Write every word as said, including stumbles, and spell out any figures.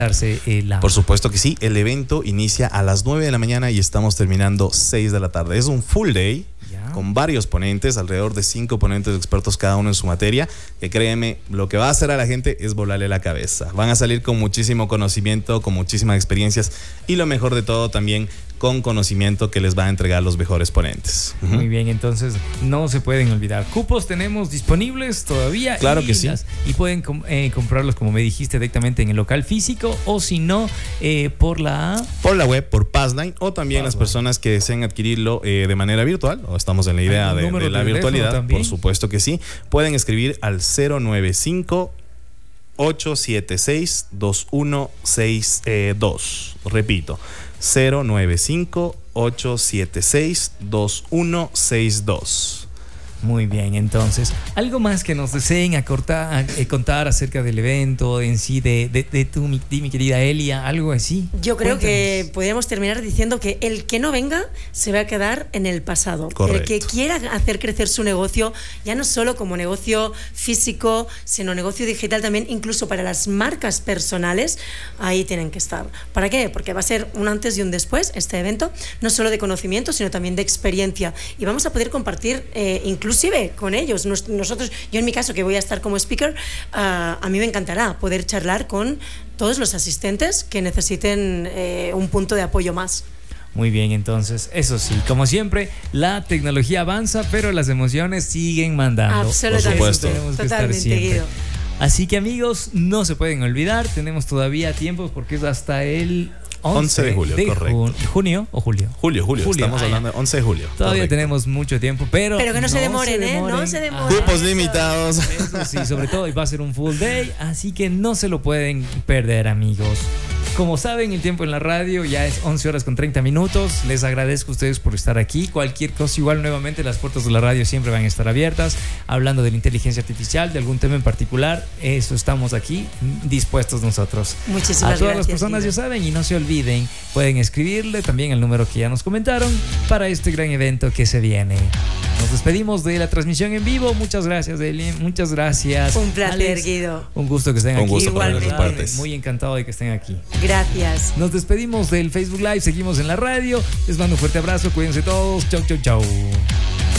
Eh, la... Por supuesto que sí, el evento inicia a las nueve de la mañana y estamos terminando seis de la tarde. Es un full day ya. Con varios ponentes, alrededor de cinco ponentes expertos cada uno en su materia, que créeme, lo que va a hacer a la gente es volarle la cabeza. Van a salir con muchísimo conocimiento, con muchísimas experiencias y lo mejor de todo también con conocimiento que les va a entregar los mejores ponentes. Uh-huh. Muy bien, entonces no se pueden olvidar. Cupos tenemos disponibles todavía. Claro y que sí. Las, y pueden eh, comprarlos, como me dijiste, directamente en el local físico o si no, eh, por la... Por la web, por Passline, o también Passline. Las personas que deseen adquirirlo eh, de manera virtual, o estamos en la idea de, de la de virtualidad, también. Por supuesto que sí. Pueden escribir al cero nueve cinco, ocho siete seis, dos uno seis dos. Repito, cero nueve cinco, ocho siete seis, dos uno seis dos. Muy bien, entonces, ¿algo más que nos deseen acortar, eh, contar acerca del evento en sí, de, de, de tu, mi, de mi querida Elia, algo así? Yo creo Cuéntanos. Que podríamos terminar diciendo que el que no venga se va a quedar en el pasado. Correcto. El que quiera hacer crecer su negocio, ya no solo como negocio físico, sino negocio digital también, incluso para las marcas personales, ahí tienen que estar. ¿Para qué? Porque va a ser un antes y un después este evento, no solo de conocimiento, sino también de experiencia. Y vamos a poder compartir eh, incluso inclusive con ellos, nosotros, yo en mi caso que voy a estar como speaker, uh, a mí me encantará poder charlar con todos los asistentes que necesiten eh, un punto de apoyo más. Muy bien, entonces, eso sí, como siempre, la tecnología avanza, pero las emociones siguen mandando. Absolutamente. Por supuesto. Tenemos que Totalmente, estar siempre. Guido. Así que amigos, no se pueden olvidar, tenemos todavía tiempo porque es hasta el once de julio, de correcto. Jun, ¿Junio o julio? Julio, julio, julio. Estamos ah, hablando de once de julio. Todavía correcto. tenemos mucho tiempo, pero... Pero que no, no se demoren, se demoren. ¿eh? No se demoren. Cupos Eso. limitados. Eso sí, sobre todo, y va a ser un full day, así que no se lo pueden perder, amigos. Como saben, el tiempo en la radio ya es once horas con treinta minutos. Les agradezco a ustedes por estar aquí. Cualquier cosa, igual nuevamente las puertas de la radio siempre van a estar abiertas. Hablando de la inteligencia artificial, de algún tema en particular, eso estamos aquí dispuestos nosotros. Muchísimas gracias. A todas gracias, las personas Guido. Ya saben, y no se olviden, pueden escribirle también el número que ya nos comentaron para este gran evento que se viene. Nos despedimos de la transmisión en vivo. Muchas gracias, Eli. Muchas gracias. Un placer, Alex, Guido. un gusto que estén un aquí. gusto para Igualmente. nuestras partes. Muy encantado de que estén aquí. Gracias. Nos despedimos del Facebook Live, seguimos en la radio. Les mando un fuerte abrazo, cuídense todos. Chau, chau, chau.